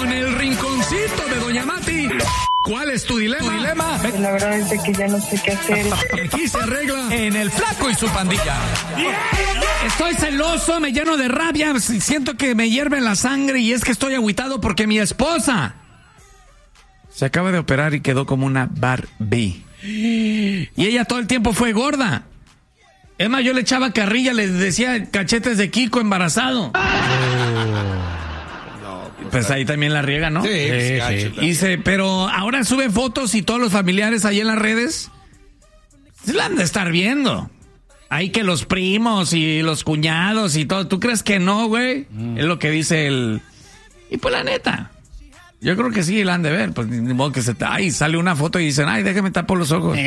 con el rinconcito de Doña Mati. ¿Cuál es tu dilema? La verdad es de que ya no sé qué hacer. Aquí se arregla en El Flaco y su pandilla. Estoy celoso, me lleno de rabia, siento que me hierve la sangre y es que estoy agüitado porque mi esposa se acaba de operar y quedó como una Barbie. Y ella todo el tiempo fue gorda. Es más, yo le echaba carrilla, le decía cachetes de Kiko embarazado. Pues ahí también la riega, ¿no? Sí. Pero ahora sube fotos y todos los familiares ahí en las redes se la han de estar viendo. Ahí que los primos y los cuñados y todo. ¿Tú crees que no, güey? Es lo que dice el... Y pues la neta, yo creo que sí la han de ver. Pues ni modo que sale una foto y dicen, ay, déjame tapar los ojos.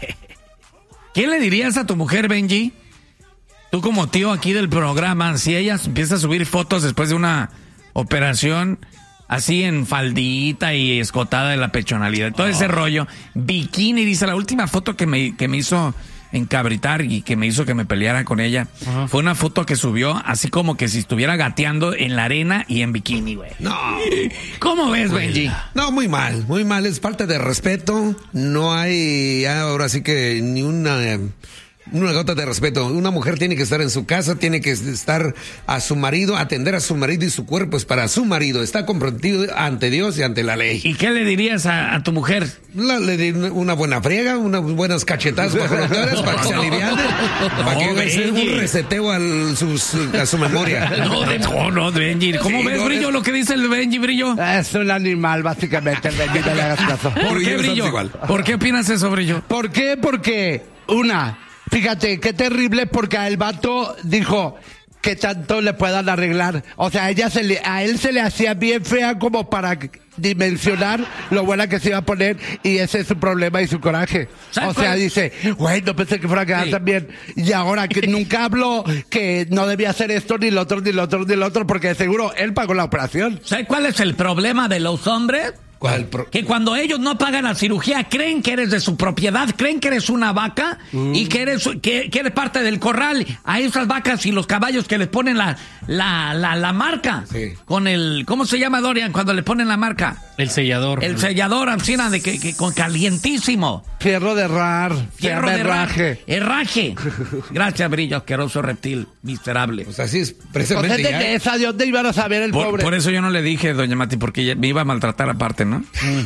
¿Qué le dirías a tu mujer, Benji? Tú como tío aquí del programa, si ella empieza a subir fotos después de una operación así en faldita y escotada de la pechonalidad, todo ese rollo, bikini, dice, la última foto que me hizo encabritar y que me hizo que me peleara con ella, fue una foto que subió así como que si estuviera gateando en la arena y en bikini, güey. No. ¿Cómo ves, Benji? No, muy mal, es falta de respeto, no hay ahora sí que ni una gota de respeto. Una mujer tiene que estar en su casa, tiene que estar a su marido, atender a su marido y su cuerpo es para su marido. Está comprometido ante Dios y ante la ley. ¿Y qué le dirías a tu mujer? Le di una buena friega, unas buenas cachetadas bajo los dedos para que se aliviane, para que haga un reseteo a su memoria. No, Benji. ¿Cómo ves, Brillo, lo que dice el Benji, Brillo? Es un animal, básicamente, el Benji, no le hagas caso. ¿Por qué, Brillo? ¿Por qué opinas eso, Brillo? ¿Por qué? Porque, fíjate, qué terrible, porque el vato dijo que tanto le puedan arreglar. O sea, a él se le hacía bien fea como para dimensionar lo buena que se iba a poner, y ese es su problema y su coraje. O sea, dice, güey, no pensé que fuera a quedar tan bien. Y ahora que nunca habló que no debía hacer esto, ni lo otro, ni lo otro, ni lo otro, porque seguro él pagó la operación. ¿Sabes cuál es el problema de los hombres? Que cuando ellos no pagan la cirugía, creen que eres de su propiedad, creen que eres una vaca y que eres parte del corral. A esas vacas y los caballos que les ponen la marca. Sí. Con ¿cómo se llama, Dorian, cuando le ponen la marca? El sellador. El sellador, ancina, que con calientísimo. Fierro de herraje. Herraje. Gracias, Brillo, asqueroso reptil, miserable. Pues así es, precisamente. De esa Dios te iban a saber el pobre. Por eso yo no le dije, doña Mati, porque me iba a maltratar aparte, ¿no?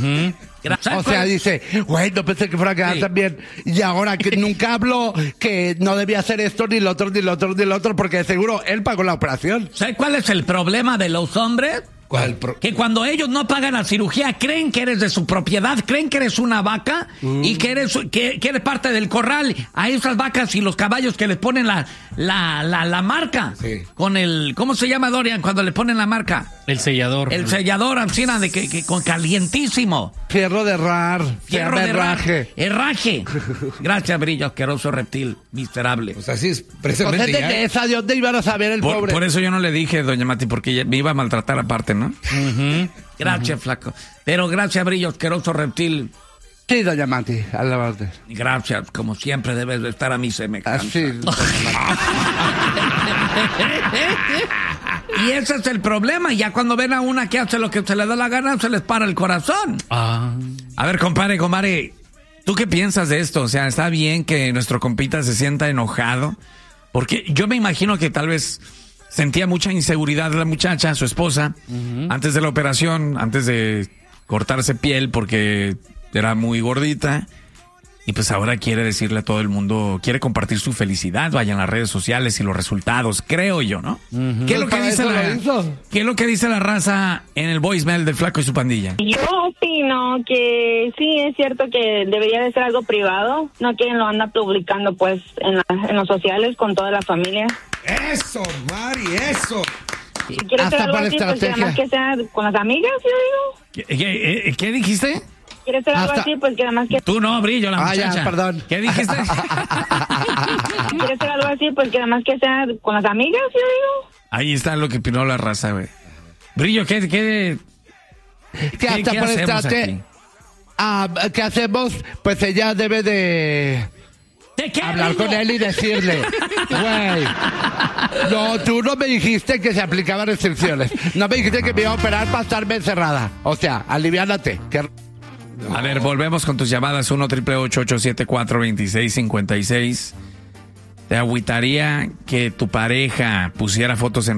O sea, dice, güey, no pensé que fuera a quedar tan bien. Y ahora que nunca habló que no debía hacer esto, ni lo otro, ni lo otro, ni lo otro, porque seguro él pagó la operación. ¿Sabes cuál es el problema de los hombres? Que cuando ellos no pagan la cirugía, creen que eres de su propiedad, creen que eres una vaca y que eres parte del corral. A esas vacas y los caballos que les ponen la marca. Sí. Con ¿cómo se llama, Dorian, cuando le ponen la marca? El sellador. El sellador, ancina, que con calientísimo. Fierro de herraje. Herraje. Gracias, Brillo, asqueroso reptil, miserable. Pues así es, precisamente. De esa Dios te iban a saber el pobre. Por eso yo no le dije, doña Mati, porque me iba a maltratar aparte, ¿no? Gracias, flaco. Pero gracias, Brillo, asqueroso reptil. Sí, doña Mati, a la orden. Gracias, como siempre debes de estar a mí, se me cansa. Así. Y ese es el problema. Ya cuando ven a una que hace lo que se le da la gana, se les para el corazón. A ver, compadre, ¿tú qué piensas de esto? O sea, ¿está bien que nuestro compita se sienta enojado? Porque yo me imagino que tal vez sentía mucha inseguridad la muchacha, su esposa, antes de la operación, antes de cortarse piel porque era muy gordita. Y pues ahora quiere decirle a todo el mundo, quiere compartir su felicidad, vaya en las redes sociales y los resultados, creo yo, ¿no? ¿Qué es lo que dice la raza en el voicemail del Flaco y su pandilla? Yo opino que sí, es cierto que debería de ser algo privado, no quien lo anda publicando pues en los sociales con toda la familia. Eso, Mari, eso. Si quieres hacer algo así, pues que además que sea con las amigas, yo digo. ¿Qué dijiste? ¿Quieres hacer algo así? Pues que además que... Tú no, Brillo, la muchacha. Ya, perdón. ¿Qué dijiste? ¿Quieres hacer algo así? Pues que además que sea con las amigas, yo digo. Ahí está lo que opinó la raza, güey. Brillo, ¿qué hasta por hacemos aquí? ¿Qué hacemos? Pues ella debe de hablar con él y decirle, güey, no, tú no me dijiste que se aplicaban restricciones. No me dijiste que me iba a operar para estarme encerrada. O sea, aliviánate. A ver, volvemos con tus llamadas 1-888-874-2656. ¿Te agüitaría que tu pareja pusiera fotos en